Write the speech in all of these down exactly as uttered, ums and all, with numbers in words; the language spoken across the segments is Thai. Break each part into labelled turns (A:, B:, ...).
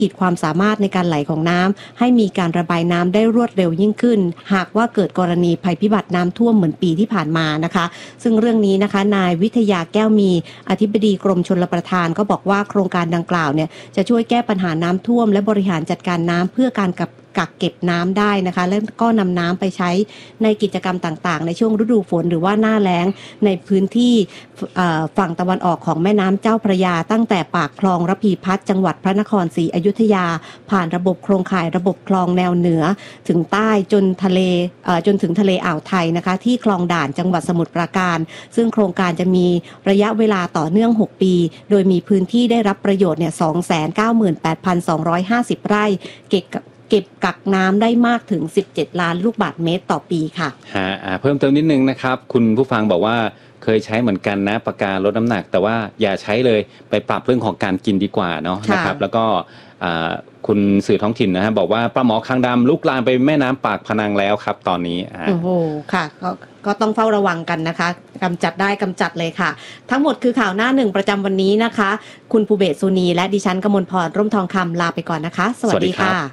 A: ขีดความสามารถในการไหลของน้ำให้มีการระบายน้ำได้รวดเร็วยิ่งขึ้นหากว่าเกิดกรณีภัยพิบัติน้ำท่วมเหมือนปีที่ผ่านมานะคะซึ่งเรื่องนี้นะคะนายวิทยาแก้วมีอธิบดีกรมชลประทานก็บอกว่าโครงการดังกล่าวเนี่ยจะช่วยแก้ปัญหาน้ำท่วมและบริหารจัดการน้ำเพื่อการกับกักเก็บน้ำได้นะคะและก็นำน้ำไปใช้ในกิจกรรมต่างๆในช่วงฤดูฝนหรือว่าหน้าแล้งในพื้นที่ฝั่งตะวันออกของแม่น้ำเจ้าพระยาตั้งแต่ปากคลองระพีพัฒน์จังหวัดพระนครศรีอยุธยาผ่านระบบโครงข่ายระบบคลองแนวเหนือถึงใต้จนทะเลจนถึงทะเลอ่าวไทยนะคะที่คลองด่านจังหวัดสมุทรปราการซึ่งโครงการจะมีระยะเวลาต่อเนื่องหกปีโดยมีพื้นที่ได้รับประโยชน์เนี่ย สองแสนเก้าหมื่นแปดพันสองร้อยห้าสิบ ไร่เก็บเก็บกักน้ำได้มากถึงสิบเจ็ดล้านลูกบาศก์เมตรต่อปีค่ะ
B: ฮะเพิ่มเติมนิดนึงนะครับคุณผู้ฟังบอกว่าเคยใช้เหมือนกันนะปากกาลดน้ำหนักแต่ว่าอย่าใช้เลยไปปรับเรื่องของการกินดีกว่าเนาะนะครับแล้วก็คุณสื่อท้องถิ่นนะฮะบอกว่าปลาหมอคางดำลุกลามไปแม่น้ำปากพนังแล้วครับตอนนี้
A: โอ้โหค่ะก็ก็ต้องเฝ้าระวังกันนะคะกำจัดได้กำจัดเลยค่ะทั้งหมดคือข่าวหน้าหนึ่งประจำวันนี้นะคะคุณภูเบศสุนีและดิฉันกมลพรร่มทองคำลาไปก่อนนะคะสวัสดีค่ะ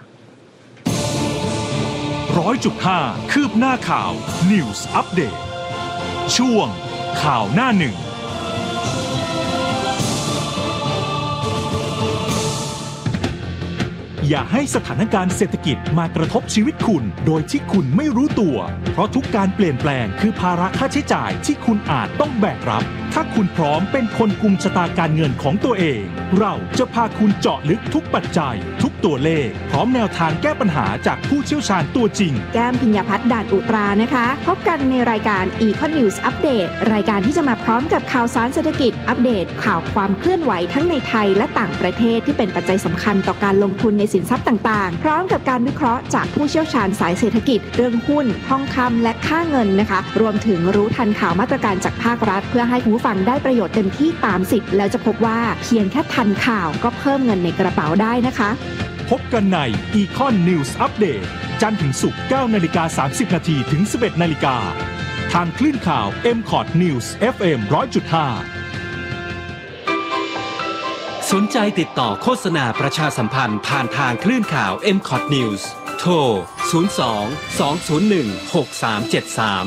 C: ร้อยจุดห้าคืบหน้าข่าว News Update ช่วงข่าวหน้าหนึ่งอย่าให้สถานการณ์เศรษฐกิจมากระทบชีวิตคุณโดยที่คุณไม่รู้ตัวเพราะทุกการเปลี่ยนแปลงคือภาระค่าใช้จ่ายที่คุณอาจต้องแบกรับถ้าคุณพร้อมเป็นคนกุมชะตาการเงินของตัวเองเราจะพาคุณเจาะลึกทุกปัจจัยทุกตัวเลขพร้อมแนวทางแก้ปัญหาจากผู้เชี่ยวชาญตัวจริง
D: แก้มพิญญพัฒน์ด่านอุตรานะคะพบกันในรายการ Econ News Update รายการที่จะมาพร้อมกับข่าวสารเศรษฐกิจอัปเดตข่าวความเคลื่อนไหวทั้งในไทยและต่างประเทศที่เป็นปัจจัยสำคัญต่อการลงทุนในสินทรัพย์ต่างๆพร้อมกับการวิเคราะห์จากผู้เชี่ยวชาญสายเศรษฐกิจเรื่องหุ้นทองคำและค่าเงินนะคะรวมถึงรู้ทันข่าวมาตรการจากภาครัฐเพื่อให้ผู้ฟังได้ประโยชน์เต็มที่ตามสิทธิ์แล้วจะพบว่าเพียงแค่ทันข่าวก็เพิ่มเงินในกระเป๋าได้นะคะ
C: พบกันใน Econ News Update จันทร์ถึงศุกร์ เก้านาฬิกาสามสิบนาทีถึง สิบเอ็ดนาฬิกาทางคลื่นข่าว เอ็ม คอท News เอฟ เอ็ม หนึ่งร้อยจุดห้า
E: สนใจติดต่อโฆษณาประชาสัมพันธ์ผ่านทางคลื่นข่าว เอ็ม คอท News โทร ศูนย์ สอง สอง ศูนย์ หนึ่ง หก สาม เจ็ด สาม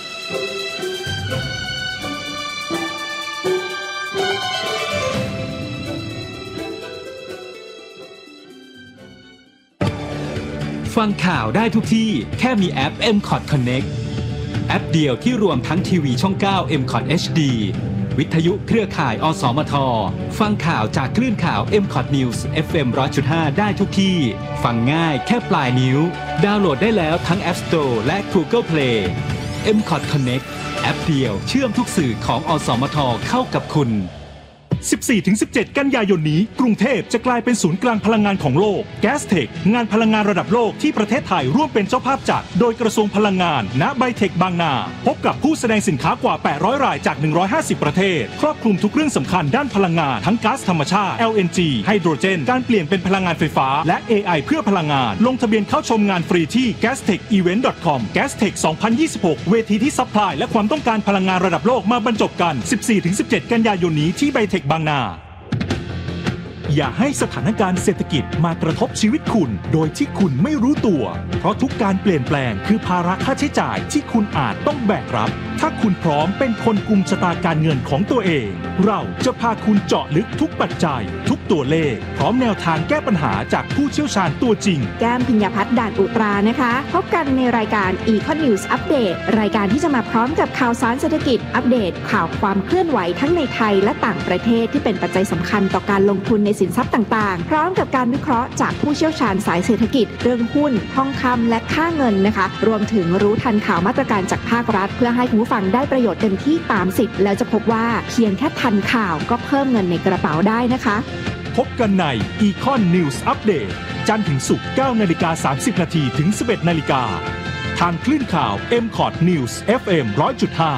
E: ฟังข่าวได้ทุกที่แค่มีแอป เอ็ม คอท Connect แอปเดียวที่รวมทั้งทีวีช่อง เก้า เอ็ม คอท เอช ดี วิทยุเครือข่ายอสมทฟังข่าวจากคลื่นข่าว เอ็ม คอท News เอฟ เอ็ม หนึ่งร้อยจุดห้า ได้ทุกที่ฟังง่ายแค่ปลายนิ้วดาวน์โหลดได้แล้วทั้ง App Store และ Google Play เอ็ม คอท Connect แอปเดียวเชื่อมทุกสื่อของอสมทเข้ากับคุณ
C: สิบสี่ถึงสิบเจ็ด กันยายนนี้กรุงเทพจะกลายเป็นศูนย์กลางพลังงานของโลก Gastech งานพลังงานระดับโลกที่ประเทศไทยร่วมเป็นเจ้าภาพจัดโดยกระทรวงพลังงานณไบเทคบางนาพบกับผู้แสดงสินค้ากว่าแปดร้อยรายจากหนึ่งร้อยห้าสิบประเทศครอบคลุมทุกเรื่องสำคัญด้านพลังงานทั้งก๊าซธรรมชาติ แอล เอ็น จี ไฮโดรเจนการเปลี่ยนเป็นพลังงานไฟฟ้าและ เอ ไอ เพื่อพลังงานลงทะเบียนเข้าชมงานฟรีที่ แกสเทคอีเวนต์ ดอท คอม Gastech สองพันยี่สิบหกเวทีที่ซัพพลายและความต้องการพลังงานระดับโลกมาบรรจบกัน สิบสี่ถึงสิบเจ็ด กันยายนนี้ที่ไบเทคบางนาอย่าให้สถานการณ์เศรษฐกิจมากระทบชีวิตคุณโดยที่คุณไม่รู้ตัวเพราะทุกการเปลี่ยนแปลงคือภาระค่าใช้จ่ายที่คุณอาจต้องแบกรับถ้าคุณพร้อมเป็นคนกุมชะตาการเงินของตัวเองเราจะพาคุณเจาะลึกทุกปัจจัยทุกตัวเลขพร้อมแนวทางแก้ปัญหาจากผู้เชี่ยวชาญตัวจริง
D: แก้มพิญญพัฒน์ด่านอุตรานะคะพบกันในรายการ Econ News Update รายการที่จะมาพร้อมกับข่าวสารเศรษฐกิจอัปเดตข่าวความเคลื่อนไหวทั้งในไทยและต่างประเทศที่เป็นปัจจัยสำคัญต่อการลงทุนในสินทรัพย์ต่างๆพร้อมกับการวิเคราะห์จากผู้เชี่ยวชาญสายเศรษฐกิจเรื่องหุ้นทองคำและค่าเงินนะคะรวมถึงรู้ทันข่าวมาตรการจากภาครัฐเพื่อให้ผู้ฟังได้ประโยชน์เต็มที่ตามสิทธิ์แล้วจะพบว่าเพียงแค่ทันข่าวก็เพิ่มเงินในกระเป๋าได้นะคะ
C: พบกันใน Econ News Update จันทร์ถึงศุกร์ เก้านาฬิกาสามสิบนาทีถึง สิบเอ็ดนาฬิกาทางคลื่นข่าว เอ็ม คอท News เอฟ เอ็ม หนึ่งร้อยจุดห้า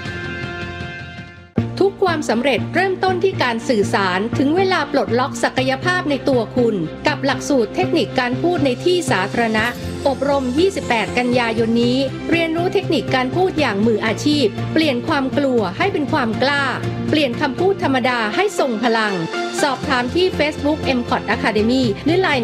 F: ทุกความสำเร็จเริ่มต้นที่การสื่อสารถึงเวลาปลดล็อกศักยภาพในตัวคุณกับหลักสูตรเทคนิคการพูดในที่สาธารณะอบรมยี่สิบแปดกันยายนนี้เรียนรู้เทคนิคการพูดอย่างมืออาชีพเปลี่ยนความกลัวให้เป็นความกล้าเปลี่ยนคำพูดธรรมดาให้ทรงพลังสอบถามที่ Facebook เอ็ม ซี โอ ที Academy หรือ ไลน์